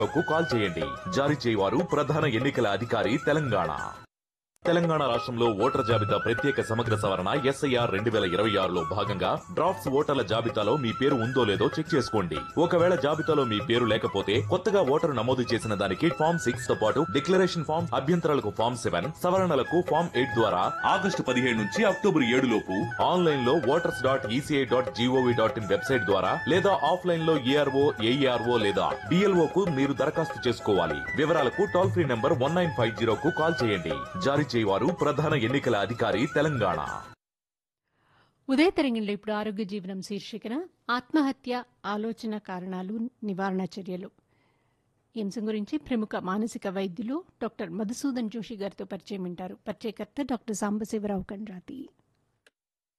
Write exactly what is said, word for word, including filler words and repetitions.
కు కాల్ చేయండి. జారీ చేయవారు ప్రధాన ఎన్నికల అధికారి తెలంగాణ. తెలంగాణ రాష్ట్రంలో ఓటర్ల జాబితా ప్రత్యేక సమగ్ర సవరణ ఎస్ఐఆర్ రెండు వేల ఇరవై ఆరులో భాగంగా డ్రాఫ్ట్స్ ఓటర్ల జాబితాలో మీ పేరు ఉందో లేదో చెక్ చేసుకోండి. ఒకవేళ జాబితాలో మీ పేరు లేకపోతే కొత్తగా ఓటరు నమోదు చేసిన దానికి ఫామ్ సిక్స్ తో పాటు డిక్లరేషన్ ఫామ్, అభ్యంతరాలకు ఫామ్ సెవెన్, సవరణలకు ఫామ్ ఎయిట్ ద్వారా ఆగస్టు పదిహేడు నుంచి అక్టోబర్ ఏడు లోపు ఆన్లైన్ లో voters dot ECI dot GOV dot in website ద్వారా లేదా ఆఫ్లైన్ లో ఏఆర్ఓ, ఏఈఆర్ఓ లేదా డిఎల్ఓ కు మీరు దరఖాస్తు చేసుకోవాలి. వివరాలకు toll free number one nine five zero కు కాల్ చేయండి. జారీ చేయవారు ప్రధాన ఎన్నికల అధికారి తెలంగాణ. ఉదయ తరంగంలో ఇప్పుడు ఆరోగ్య జీవనం శీర్షికన ఆత్మహత్య ఆలోచన కారణాలు, నివారణ చర్యలు ఈ అంశం గురించి ప్రముఖ మానసిక వైద్యులు డాక్టర్ మధుసూదన్ జోషి గారితో పరిచయం వింటారు. పరిచయకర్త డాక్టర్ సాంబశివరావు కండ్రాతి.